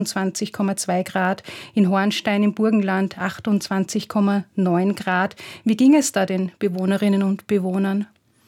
20,2 Grad, in Hornstein im Burgenland 28,9 Grad. Wie ging es da den Bewohnerinnen und Bewohnern?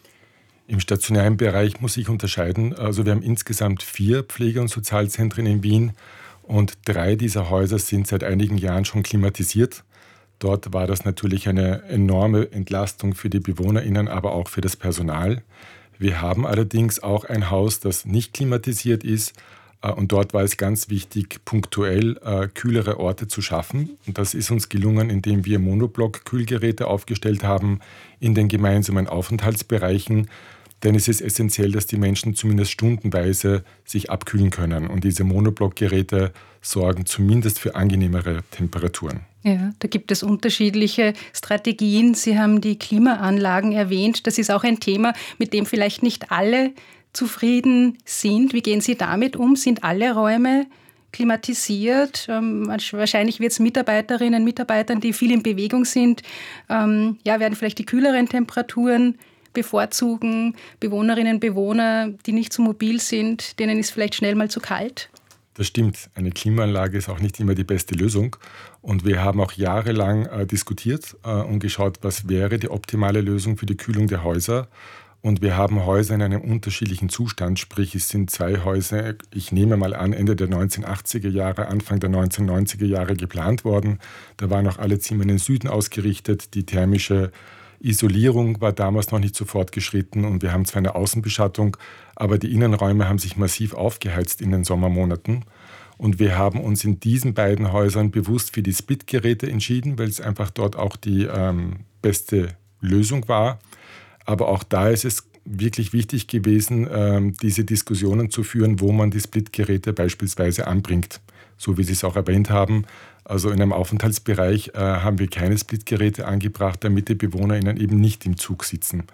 Im stationären Bereich muss ich unterscheiden. Also wir haben insgesamt 4 Pflege- und Sozialzentren in Wien und 3 dieser Häuser sind seit einigen Jahren schon klimatisiert. Dort war das natürlich eine enorme Entlastung für die BewohnerInnen, aber auch für das Personal. Wir haben allerdings auch ein Haus, das nicht klimatisiert ist. Und dort war es ganz wichtig, punktuell kühlere Orte zu schaffen. Und das ist uns gelungen, indem wir Monoblock-Kühlgeräte aufgestellt haben in den gemeinsamen Aufenthaltsbereichen. Denn es ist essentiell, dass die Menschen zumindest stundenweise sich abkühlen können. Und diese Monoblock-Geräte sorgen zumindest für angenehmere Temperaturen. Ja, da gibt es unterschiedliche Strategien. Sie haben die Klimaanlagen erwähnt. Das ist auch ein Thema, mit dem vielleicht nicht alle zufrieden sind. Wie gehen Sie damit um? Sind alle Räume klimatisiert? Wahrscheinlich wird es Mitarbeiterinnen und Mitarbeitern, die viel in Bewegung sind, werden vielleicht die kühleren Temperaturen bevorzugen. Bewohnerinnen und Bewohner, die nicht so mobil sind, denen ist vielleicht schnell mal zu kalt. Das stimmt. Eine Klimaanlage ist auch nicht immer die beste Lösung. Und wir haben auch jahrelang diskutiert und geschaut, was wäre die optimale Lösung für die Kühlung der Häuser. Und wir haben Häuser in einem unterschiedlichen Zustand, sprich es sind 2 Häuser, ich nehme mal an, Ende der 1980er Jahre, Anfang der 1990er Jahre geplant worden. Da waren auch alle Zimmer in den Süden ausgerichtet. Die thermische Isolierung war damals noch nicht so fortgeschritten und wir haben zwar eine Außenbeschattung, aber die Innenräume haben sich massiv aufgeheizt in den Sommermonaten. Und wir haben uns in diesen beiden Häusern bewusst für die Splitgeräte entschieden, weil es einfach dort auch die beste Lösung war. Aber auch da ist es wirklich wichtig gewesen, diese Diskussionen zu führen, wo man die Splitgeräte beispielsweise anbringt. So wie Sie es auch erwähnt haben. Also in einem Aufenthaltsbereich haben wir keine Splitgeräte angebracht, damit die BewohnerInnen eben nicht im Zug sitzen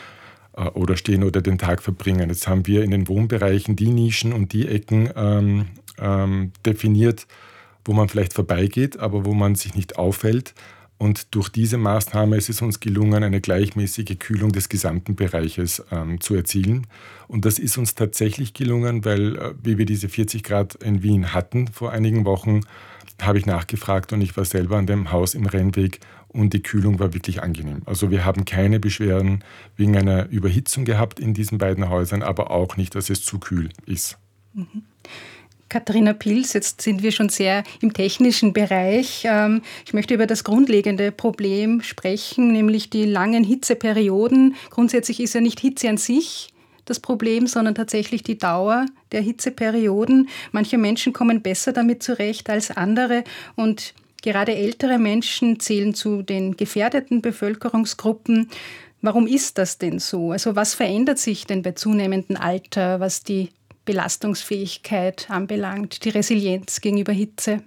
oder stehen oder den Tag verbringen. Jetzt haben wir in den Wohnbereichen die Nischen und die Ecken definiert, wo man vielleicht vorbeigeht, aber wo man sich nicht auffällt. Und durch diese Maßnahme ist es uns gelungen, eine gleichmäßige Kühlung des gesamten Bereiches zu erzielen. Und das ist uns tatsächlich gelungen, weil, wie wir diese 40 Grad in Wien hatten vor einigen Wochen, habe ich nachgefragt und ich war selber an dem Haus im Rennweg und die Kühlung war wirklich angenehm. Also wir haben keine Beschwerden wegen einer Überhitzung gehabt in diesen beiden Häusern, aber auch nicht, dass es zu kühl ist. Mhm. Katharina Pils, jetzt sind wir schon sehr im technischen Bereich. Ich möchte über das grundlegende Problem sprechen, nämlich die langen Hitzeperioden. Grundsätzlich ist ja nicht Hitze an sich das Problem, sondern tatsächlich die Dauer der Hitzeperioden. Manche Menschen kommen besser damit zurecht als andere und gerade ältere Menschen zählen zu den gefährdeten Bevölkerungsgruppen. Warum ist das denn so? Also was verändert sich denn bei zunehmendem Alter, was die Belastungsfähigkeit anbelangt, die Resilienz gegenüber Hitze?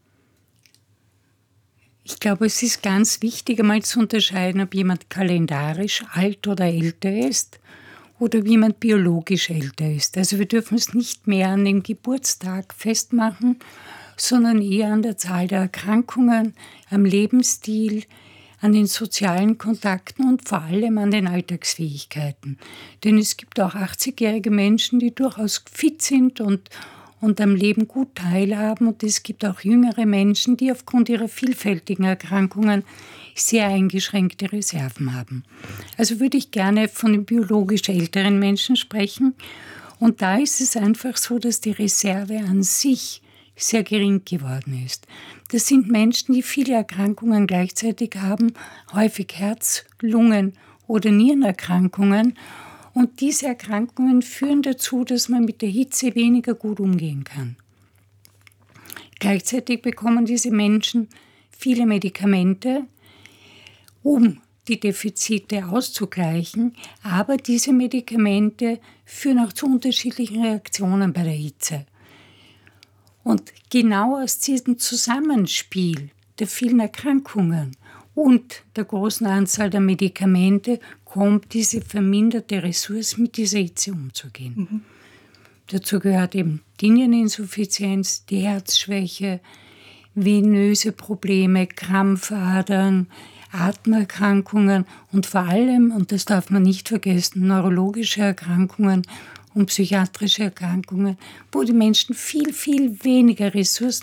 Ich glaube, es ist ganz wichtig, einmal zu unterscheiden, ob jemand kalendarisch alt oder älter ist oder ob jemand biologisch älter ist. Also wir dürfen es nicht mehr an dem Geburtstag festmachen, sondern eher an der Zahl der Erkrankungen, am Lebensstil, an den sozialen Kontakten und vor allem an den Alltagsfähigkeiten. Denn es gibt auch 80-jährige Menschen, die durchaus fit sind und am Leben gut teilhaben. Und es gibt auch jüngere Menschen, die aufgrund ihrer vielfältigen Erkrankungen sehr eingeschränkte Reserven haben. Also würde ich gerne von den biologisch älteren Menschen sprechen. Und da ist es einfach so, dass die Reserve an sich sehr gering geworden ist. Das sind Menschen, die viele Erkrankungen gleichzeitig haben, häufig Herz-, Lungen- oder Nierenerkrankungen. Und diese Erkrankungen führen dazu, dass man mit der Hitze weniger gut umgehen kann. Gleichzeitig bekommen diese Menschen viele Medikamente, um die Defizite auszugleichen, aber diese Medikamente führen auch zu unterschiedlichen Reaktionen bei der Hitze. Und genau aus diesem Zusammenspiel der vielen Erkrankungen und der großen Anzahl der Medikamente kommt diese verminderte Ressource, mit dieser Hitze umzugehen. Mhm. Dazu gehört eben die Niereninsuffizienz, die Herzschwäche, venöse Probleme, Krampfadern, Atemerkrankungen und vor allem, und das darf man nicht vergessen, neurologische Erkrankungen und psychiatrische Erkrankungen, wo die Menschen viel, viel weniger Ressourcen